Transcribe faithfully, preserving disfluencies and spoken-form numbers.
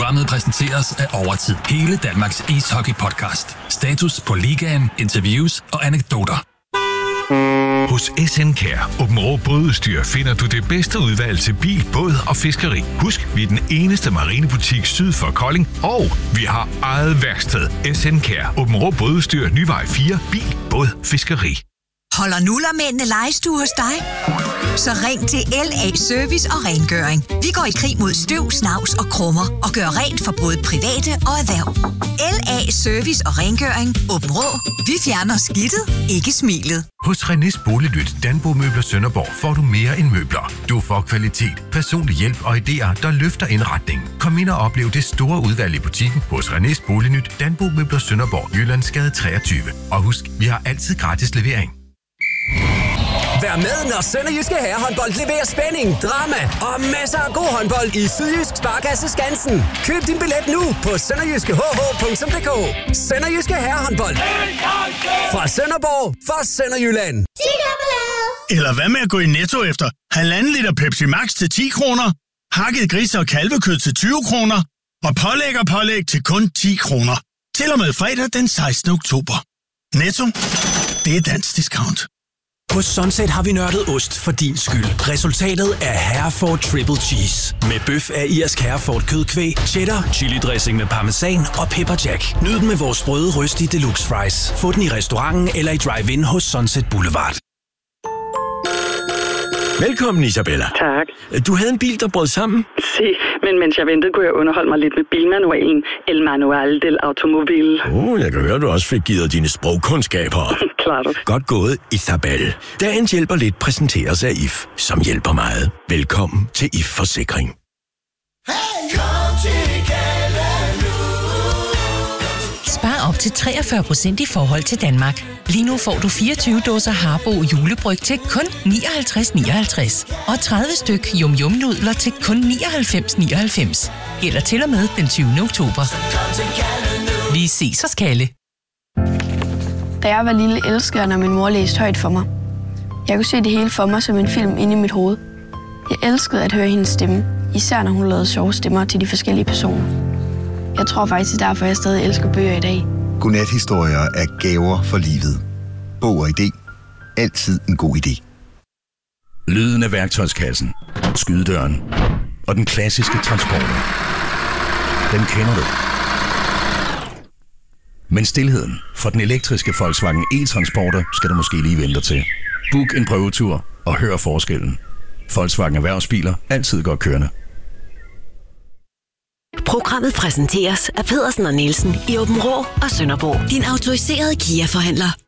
Programmet præsenteres af Overtid. Hele Danmarks ishockey-podcast. Status på ligaen, interviews og anekdoter. Hos S N Kjær Aabenraa Bådudstyr finder du det bedste udvalg til bil, båd og fiskeri. Husk, vi er den eneste marinebutik syd for Kolding, og vi har eget værksted. S N Kjær Aabenraa Bådudstyr, Nyvej fire. Bil, båd, fiskeri. Holder nullermændene legestue hos dig? Så ring til L A Service og Rengøring. Vi går i krig mod støv, snavs og krummer og gør rent for både private og erhverv. L A Service og Rengøring. Aabenraa. Vi fjerner skidtet, ikke smilet. Hos Renés Boliglyt Danbo Møbler Sønderborg får du mere end møbler. Du får kvalitet, personlig hjælp og idéer, der løfter indretningen. Kom ind og oplev det store udvalg i butikken hos Renés Boliglyt Danbo Møbler Sønderborg, Jyllandsgade treogtyve. Og husk, vi har altid gratis levering. Vær med, når Sønderjyske Herrehåndbold leverer spænding, drama og masser af god håndbold i Sydjysk Sparkasse Skansen. Køb din billet nu på sønderjyske h h punktum d k. Sønderjyske Herrehåndbold. Fra Sønderborg for Sønderjylland. Eller hvad med at gå i Netto efter halvanden liter Pepsi Max til ti kroner, hakket gris og kalvekød til tyve kroner og pålæg og pålæg til kun ti kroner. Til og med fredag den sekstende oktober. Netto. Det er dansk discount. Hos Sunset har vi nørdet ost for din skyld. Resultatet er Hereford Triple Cheese. Med bøf af irsk Hereford kødkvæg, cheddar, chili dressing med parmesan og pepper jack. Nyd den med vores sprøde røstige deluxe fries. Få den i restauranten eller i drive-in hos Sunset Boulevard. Velkommen, Isabella. Tak. Du havde en bil, der brød sammen? Si, men mens jeg ventede, kunne jeg underholde mig lidt med bilmanualen. El Manual del Automobile. Åh, oh, jeg kan høre, du også fik givet dine sprogkundskaber. Klart. Godt gået, Isabel. Dagens hjælper lidt præsenteres af I F, som hjælper meget. Velkommen til I F Forsikring. Spar op til treogfyrre procent i forhold til Danmark. Lige nu får du fireogtyve dåser Harbo julebryg til kun nioghalvtreds nioghalvtreds og tredive styk Yum Yum nudler til kun nioghalvfems nioghalvfems. Gælder til og med den tyvende oktober. Vi ses hos Kalle. Da jeg var lille, elskede jeg, når min mor læste højt for mig. Jeg kunne se det hele for mig som en film inde i mit hoved. Jeg elskede at høre hendes stemme, især når hun lavede sjove stemmer til de forskellige personer. Jeg tror faktisk, det er derfor, jeg stadig elsker bøger i dag. Godnathistorier er gaver for livet. Bog og idé. Altid en god idé. Lyden af værktøjskassen, skydedøren og den klassiske transporter. Den kender du. Men stilheden for den elektriske Volkswagen e-transporter skal du måske lige vente til. Book en prøvetur og hør forskellen. Volkswagen Erhvervsbiler, altid godt kørende. Programmet præsenteres af Pedersen og Nielsen i Aabenraa og Sønderborg. Din autoriserede Kia-forhandler.